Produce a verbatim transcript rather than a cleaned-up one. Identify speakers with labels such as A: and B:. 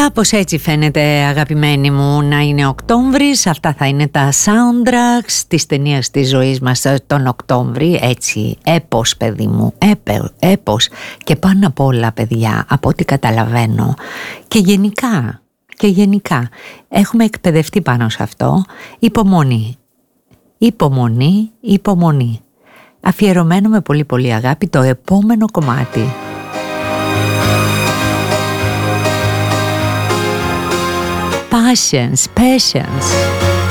A: Κάπως έτσι φαίνεται, αγαπημένοι μου, να είναι Οκτώβρης. Αυτά θα είναι τα soundtracks της ταινίας της ζωής μας τον Οκτώβρη. Έτσι, έπος παιδί μου, έπε, έπος. Και πάνω απ' όλα, παιδιά, από ό,τι καταλαβαίνω, και γενικά, και γενικά έχουμε εκπαιδευτεί πάνω σε αυτό. Υπομονή, υπομονή, υπομονή. Αφιερωμένο με πολύ πολύ αγάπη το επόμενο κομμάτι. Patience, patience.